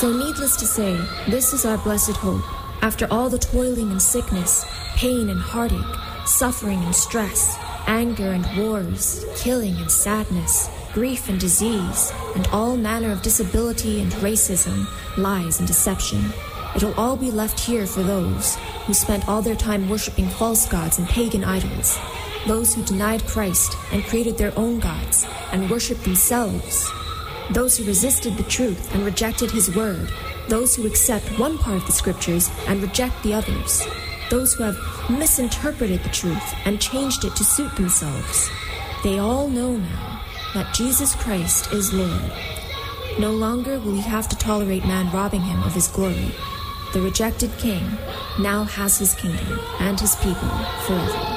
So needless to say, this is our blessed hope. After all the toiling and sickness, pain and heartache, suffering and stress, anger and wars, killing and sadness, grief and disease, and all manner of disability and racism, lies and deception, it'll all be left here for those who spent all their time worshiping false gods and pagan idols, those who denied Christ and created their own gods and worshiped themselves, those who resisted the truth and rejected his word, those who accept one part of the scriptures and reject the others, those who have misinterpreted the truth and changed it to suit themselves. They all know now that Jesus Christ is Lord. No longer will he have to tolerate man robbing him of his glory. The rejected king now has his kingdom and his people forever.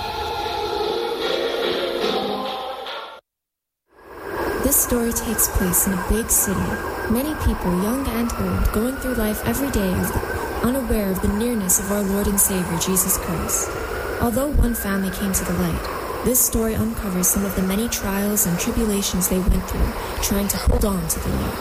This story takes place in a big city. Many people, young and old, going through life every day unaware of the nearness of our Lord and Savior, Jesus Christ. Although one family came to the light, this story uncovers some of the many trials and tribulations they went through trying to hold on to the Lord.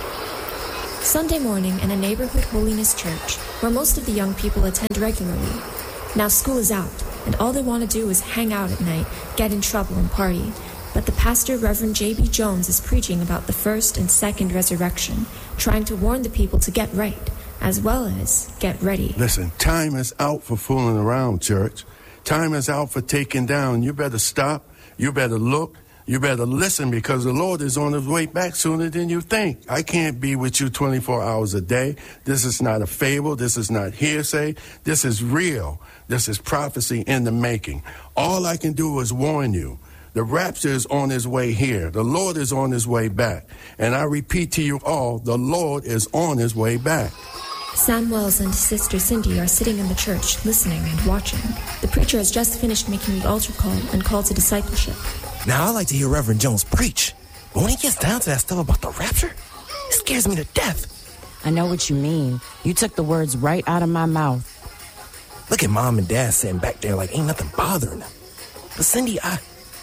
Sunday morning in a neighborhood holiness church where most of the young people attend regularly. Now school is out, and all they want to do is hang out at night, get in trouble, and party. But the pastor, Reverend J.B. Jones, is preaching about the first and second resurrection, trying to warn the people to get right, as well as get ready. Listen, time is out for fooling around, church. Time is out for taking down. You better stop. You better look. You better listen, because the Lord is on his way back sooner than you think. I can't be with you 24 hours a day. This is not a fable. This is not hearsay. This is real. This is prophecy in the making. All I can do is warn you. The rapture is on his way here. The Lord is on his way back. And I repeat to you all, the Lord is on his way back. Sam Wells and Sister Cindy are sitting in the church, listening and watching. The preacher has just finished making the altar call and call to discipleship. Now, I like to hear Reverend Jones preach, but when he gets down to that stuff about the rapture, it scares me to death. I know what you mean. You took the words right out of my mouth. Look at Mom and Dad sitting back there like ain't nothing bothering them. But Cindy, I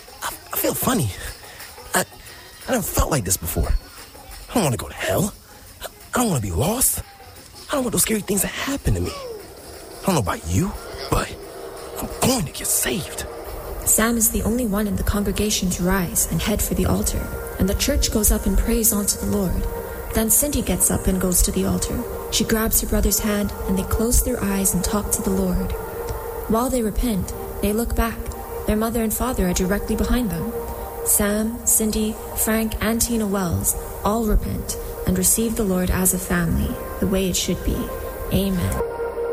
feel funny. I never felt like this before. I don't want to go to hell. I don't want to be lost. I don't want those scary things to happen to me. I don't know about you, but I'm going to get saved. Sam is the only one in the congregation to rise and head for the altar, and the church goes up and prays unto the Lord. Then Cindy gets up and goes to the altar. She grabs her brother's hand, and they close their eyes and talk to the Lord. While they repent, they look back. Their mother and father are directly behind them. Sam, Cindy, Frank, and Tina Wells all repent and receive the Lord as a family, the way it should be. Amen.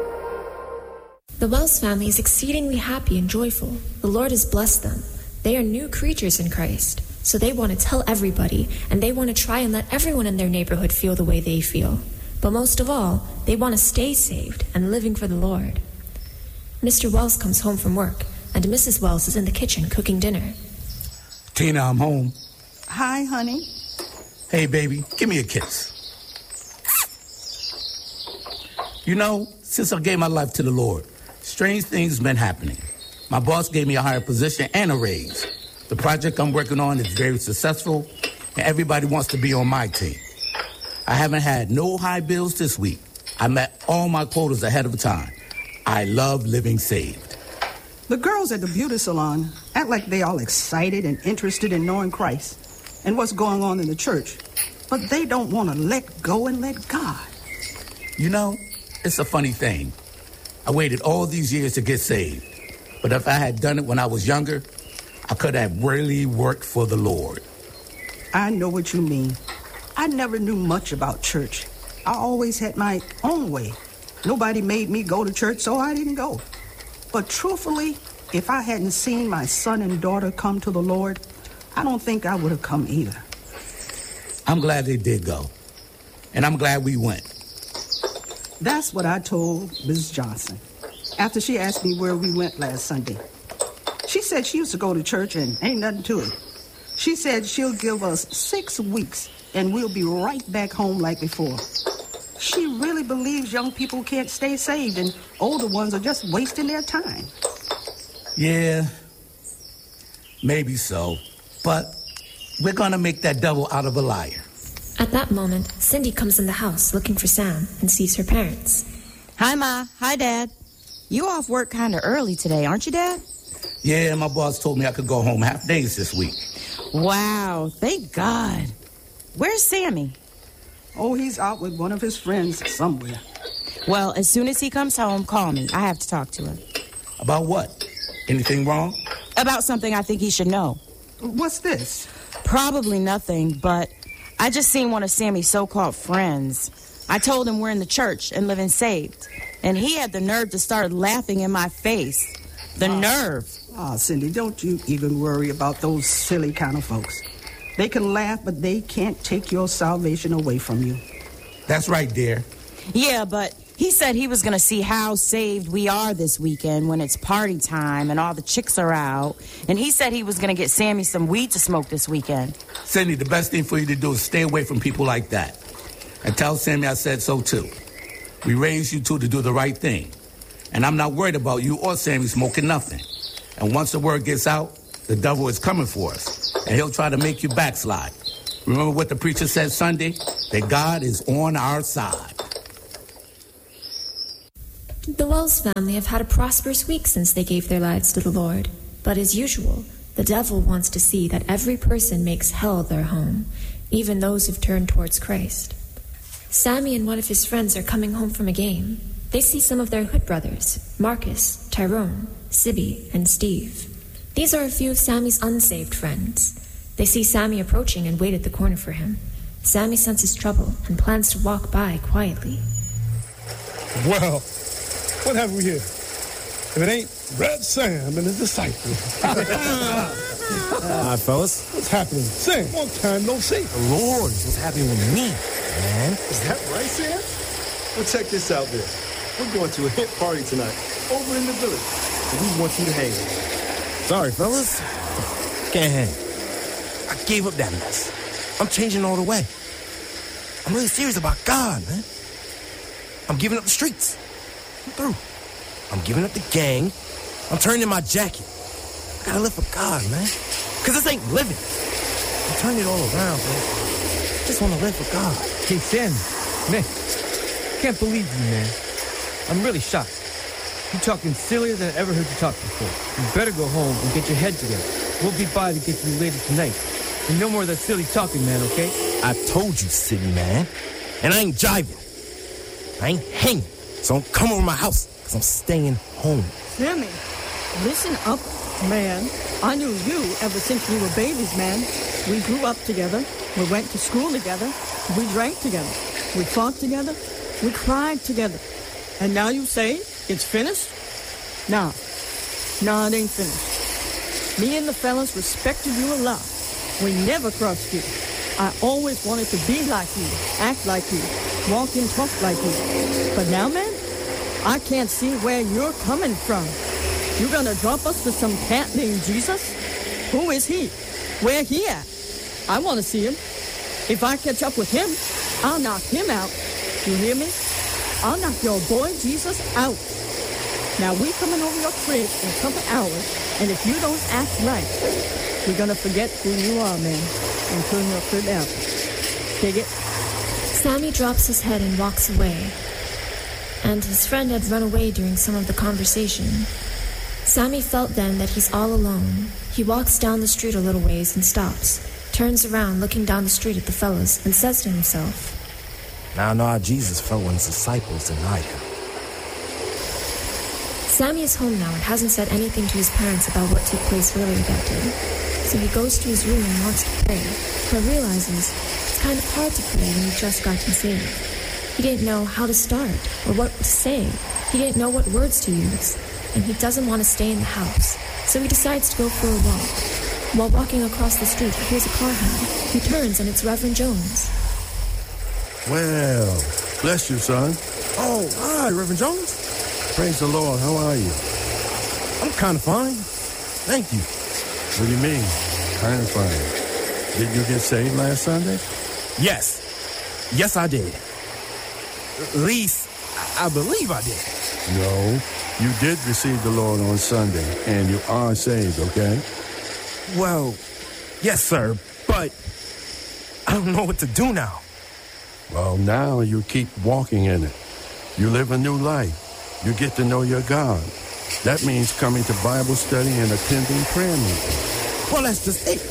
The Wells family is exceedingly happy and joyful. The Lord has blessed them. They are new creatures in Christ, so they want to tell everybody, and they want to try and let everyone in their neighborhood feel the way they feel. But most of all, they want to stay saved and living for the Lord. Mr. Wells comes home from work, and Mrs. Wells is in the kitchen cooking dinner. Tina, I'm home. Hi, honey. Hey, baby, give me a kiss. You know, since I gave my life to the Lord, strange things have been happening. My boss gave me a higher position and a raise. The project I'm working on is very successful, and everybody wants to be on my team. I haven't had no high bills this week. I met all my quotas ahead of time. I love living saved. The girls at the beauty salon act like they all excited and interested in knowing Christ and what's going on in the church, but they don't want to let go and let God. You know, it's a funny thing. I waited all these years to get saved, but if I had done it when I was younger, I could have really worked for the Lord. I know what you mean. I never knew much about church. I always had my own way. Nobody made me go to church, so I didn't go. But truthfully, if I hadn't seen my son and daughter come to the Lord, I don't think I would have come either. I'm glad they did go, and I'm glad we went. That's what I told Mrs. Johnson after she asked me where we went last Sunday. She said she used to go to church and ain't nothing to it. She said she'll give us 6 weeks and we'll be right back home like before. She really believes young people can't stay saved and older ones are just wasting their time. Yeah, maybe so. But we're going to make that devil out of a liar. At that moment, Cindy comes in the house looking for Sam and sees her parents. Hi, Ma. Hi, Dad. You off work kind of early today, aren't you, Dad? Yeah, my boss told me I could go home half days this week. Wow, thank God. Where's Sammy? Oh, he's out with one of his friends somewhere. Well, as soon as he comes home, call me. I have to talk to him. About what? Anything wrong? About something I think he should know. What's this? Probably nothing, but I just seen one of Sammy's so-called friends. I told him we're in the church and living saved, and he had the nerve to start laughing in my face. The nerve. Cindy, don't you even worry about those silly kind of folks. They can laugh, but they can't take your salvation away from you. That's right, dear. Yeah, but he said he was going to see how saved we are this weekend when it's party time and all the chicks are out. And he said he was going to get Sammy some weed to smoke this weekend. Cindy, the best thing for you to do is stay away from people like that. And tell Sammy I said so, too. We raised you two to do the right thing. And I'm not worried about you or Sammy smoking nothing. And once the word gets out, the devil is coming for us. And he'll try to make you backslide. Remember what the preacher said Sunday? That God is on our side. The Wells family have had a prosperous week since they gave their lives to the Lord. But as usual, the devil wants to see that every person makes hell their home, even those who've turned towards Christ. Sammy and one of his friends are coming home from a game. They see some of their hood brothers, Marcus, Tyrone, Sibby, and Steve. These are a few of Sammy's unsaved friends. They see Sammy approaching and wait at the corner for him. Sammy senses trouble and plans to walk by quietly. Well, what have we here? If it ain't Red Sam and his disciples. Hi, fellas. What's happening? Sam, long time no see. Lord, what's happening with me, man? Is that right, Sam? Well, check this out, Bill. We're going to a hip party tonight, over in the village, and we want you to hang with us. Sorry, fellas. Can't hang. I gave up that mess. I'm changing all the way. I'm really serious about God, man. I'm giving up the streets. I'm through. I'm giving up the gang. I'm turning in my jacket. I gotta live for God, man. Because this ain't living. I'm turning it all around, bro. I just want to live for God. Hey, Sam. Man, can't believe you, man. I'm really shocked. You're talking sillier than I ever heard you talk before. You better go home and get your head together. We'll be by to get you later tonight. And no more of that silly talking, man, okay? I told you, silly man. And I ain't jiving. I ain't hanging. So don't come over my house, because I'm staying home. Sammy, listen up, man. I knew you ever since we were babies, man. We grew up together. We went to school together. We drank together. We fought together. We cried together. And now you say it's finished? Nah, it ain't finished. Me and the fellas respected you a lot. We never crossed you. I always wanted to be like you, act like you, walk and talk like you. But now, man, I can't see where you're coming from. You gonna drop us to some cat named Jesus? Who is he? Where he at? I want to see him. If I catch up with him, I'll knock him out. You hear me? I'll knock your boy Jesus out. Now, we coming over your crib in a couple hours, and if you don't act right, you're gonna forget who you are, man, and turn your crib out. Dig it? Sammy drops his head and walks away. And his friend had run away during some of the conversation. Sammy felt then that he's all alone. He walks down the street a little ways and stops, turns around looking down the street at the fellas, and says to himself, Now I know how Jesus felt when his disciples denied him. Sammy is home now and hasn't said anything to his parents about what took place earlier that day. So he goes to his room and wants to pray, but realizes it's kind of hard to pray when you've just gotten saved. He didn't know how to start or what to say. He didn't know what words to use, and he doesn't want to stay in the house. So he decides to go for a walk. While walking across the street, he hears a car horn. He turns, and it's Reverend Jones. Well, bless you, son. Oh, hi, Reverend Jones. Praise the Lord. How are you? I'm kind of fine. Thank you. What do you mean, kind of fine? Did you get saved last Sunday? Yes. Yes, I did. At least, I believe I did. No, you did receive the Lord on Sunday, and you are saved, okay? Well, yes, sir, but I don't know what to do now. Well, now you keep walking in it. You live a new life. You get to know your God. That means coming to Bible study and attending prayer meetings. Well, that's just it.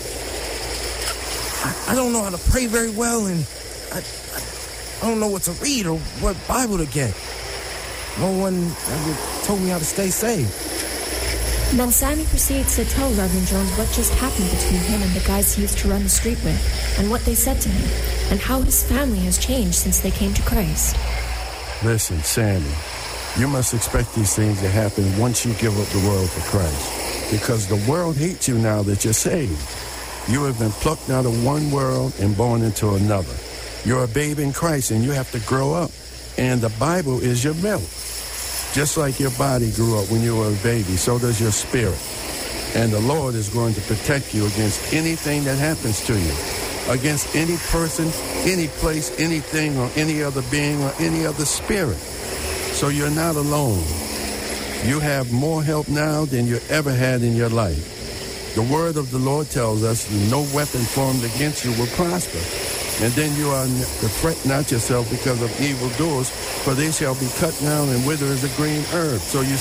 I don't know how to pray very well, and I don't know what to read or what Bible to get. No one ever told me how to stay saved. Then Sammy proceeds to tell Reverend Jones what just happened between him and the guys he used to run the street with, and what they said to him, and how his family has changed since they came to Christ. Listen, Sammy, you must expect these things to happen once you give up the world for Christ, because the world hates you now that you're saved. You have been plucked out of one world and born into another. You're a babe in Christ, and you have to grow up, and the Bible is your milk. Just like your body grew up when you were a baby, so does your spirit. And the Lord is going to protect you against anything that happens to you, against any person, any place, anything, or any other being, or any other spirit. So you're not alone. You have more help now than you ever had in your life. The word of the Lord tells us that no weapon formed against you will prosper. And then you are to fret not yourself because of evildoers, for they shall be cut down and wither as a green herb. So you